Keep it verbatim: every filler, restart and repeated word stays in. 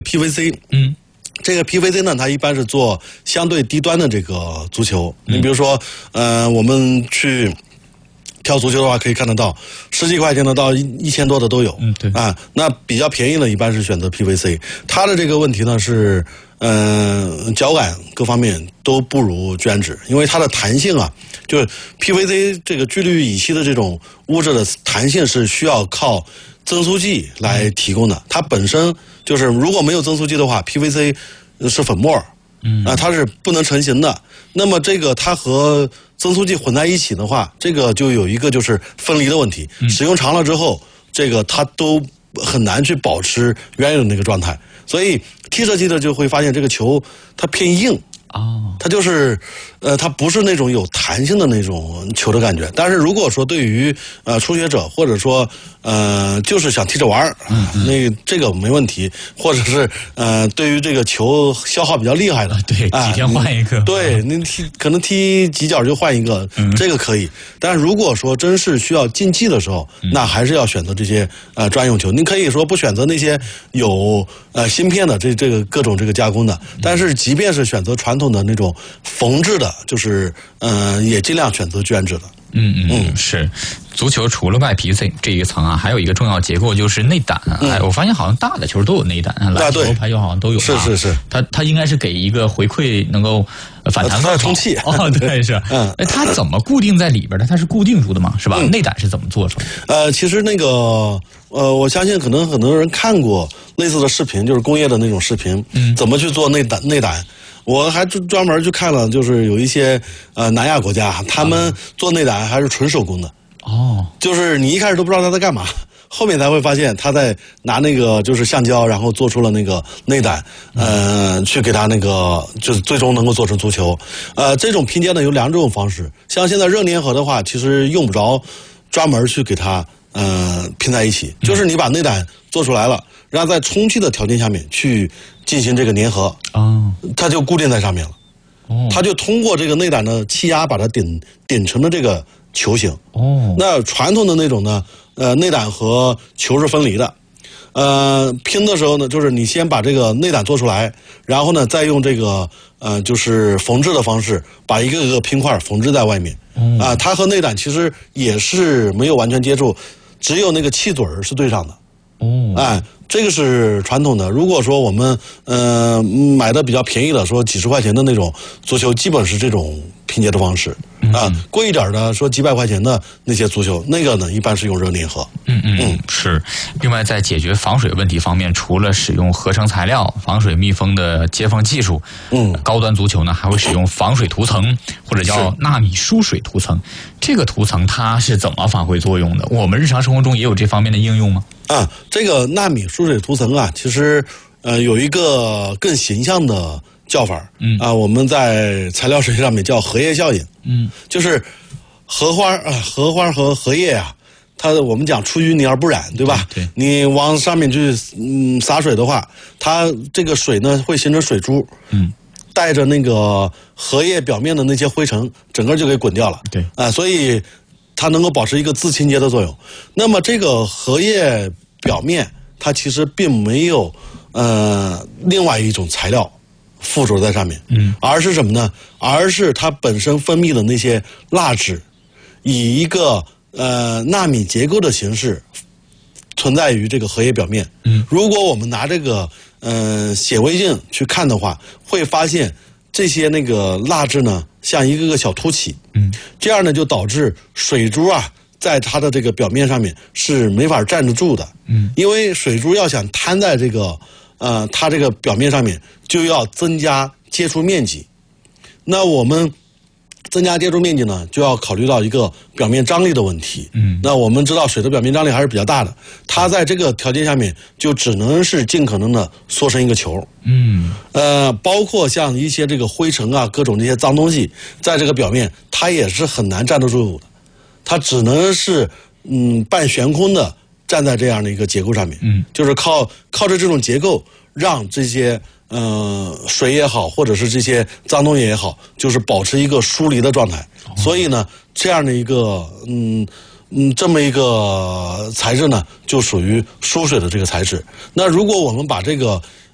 P V C， 嗯。 这个 P V C 呢，它一般是做相对低端的这个足球。 嗯、 你比如说，呃，我们去挑足球的话，可以看得到十几块钱的到一一千多的都有。 嗯，对啊，那比较便宜的，一般是选择 P V C。它的这个问题呢是，嗯、呃，脚感各方面都不如绢纸，因为它的弹性啊，就是 P V C 这个聚氯乙烯的这种物质的弹性是需要靠增速剂来提供的。它本身就是如果没有增速剂的话 ，P V C 是粉末， 嗯啊，它是不能成型的。那么这个它和增速剂混在一起的话，这个就有一个就是分离的问题。 嗯、 使用长了之后，这个它都很难去保持原有的那个状态。所以踢射击的就会发现这个球它偏硬。 哦， 它就是，呃，它不是那种有弹性的那种球的感觉。但是如果说对于呃初学者，或者说呃就是想踢着玩儿， 嗯嗯那这个没问题。或者是呃对于这个球消耗比较厉害的， 对，几天换一个， 啊、对，你踢可能踢几脚就换一个， 嗯、 这个可以。但是如果说真是需要竞技的时候， 嗯、 那还是要选择这些呃专用球。你可以说不选择那些有呃芯片的这这个各种这个加工的，但是即便是选择传统的那种缝制的，就是呃也尽量选择绢质的。 嗯嗯嗯，是。足球除了外皮这这一层啊，还有一个重要结构就是内胆。嗯、哎，我发现好像大的球都有内胆，篮球、排球好像都有、啊。 是是是， 它它应该是给一个回馈，能够反弹更好。 充气哦，对是。嗯，它怎么固定在里边的？它是固定住的嘛，是吧？嗯、内胆是怎么做出来的？ 呃，其实那个呃，我相信可能很多人看过类似的视频，就是工业的那种视频，嗯，怎么去做内胆内胆。我还专门去看了，就是有一些呃南亚国家，他们做内胆还是纯手工的。 哦， 就是你一开始都不知道他在干嘛，后面才会发现他在拿那个就是橡胶，然后做出了那个内胆，呃，去给他那个就是最终能够做成足球。呃，这种拼接呢有两种方式，像现在热粘合的话，其实用不着专门去给它呃拼在一起，就是你把内胆做出来了，然后在充气的条件下面去进行这个粘合， 哦， 它就固定在上面了。哦，它就通过这个内胆的气压把它顶顶成了这个球形。 哦， 那传统的那种呢，呃，内胆和球是分离的。呃，拼的时候呢，就是你先把这个内胆做出来，然后呢，再用这个呃，就是缝制的方式，把一个个拼块缝制在外面。啊、呃，它和内胆其实也是没有完全接触，只有那个气嘴儿是对上的。 哦， 哎，这个是传统的。如果说我们呃买的比较便宜的，说几十块钱的那种足球，基本是这种拼接的方式。啊，贵一点的说几百块钱的那些足球，那个呢一般是用热粘合。 嗯嗯嗯，是。另外，在解决防水问题方面，除了使用合成材料、防水密封的接缝技术， 嗯， 高端足球呢还会使用防水涂层，或者叫纳米疏水涂层。这个涂层它是怎么发挥作用的？我们日常生活中也有这方面的应用吗？ 啊，这个纳米疏水涂层啊，其实呃有一个更形象的叫法，嗯啊，我们在材料学上面叫荷叶效应，嗯，就是荷花啊，荷花和荷叶啊，它我们讲出淤泥而不染，对吧？ 对， 你往上面去嗯洒水的话，它这个水呢会形成水珠，嗯，带着那个荷叶表面的那些灰尘，整个就给滚掉了， 对啊，所以它能够保持一个自清洁的作用。那么这个荷叶表面，它其实并没有呃另外一种材料附着在上面，嗯，而是什么呢？而是它本身分泌的那些蜡质，以一个呃纳米结构的形式存在于这个荷叶表面。嗯，如果我们拿这个呃显微镜去看的话，会发现这些那个蜡质呢，像一个个小凸起。嗯，这样呢就导致水珠啊，在它的这个表面上面是没法站得住的。嗯，因为水珠要想摊在这个呃它这个表面上面，就要增加接触面积。那我们增加接触面积呢，就要考虑到一个表面张力的问题。嗯，那我们知道水的表面张力还是比较大的，它在这个条件下面就只能是尽可能的缩成一个球。嗯，呃，包括像一些这个灰尘啊，各种这些脏东西，在这个表面它也是很难站得住的，它只能是嗯半悬空的站在这样的一个结构上面。嗯，就是靠靠着这种结构，让这些呃水也好，或者是这些脏东西也好，就是保持一个疏离的状态。哦、所以呢，这样的一个嗯嗯这么一个材质呢，就属于疏水的这个材质。那如果我们把这个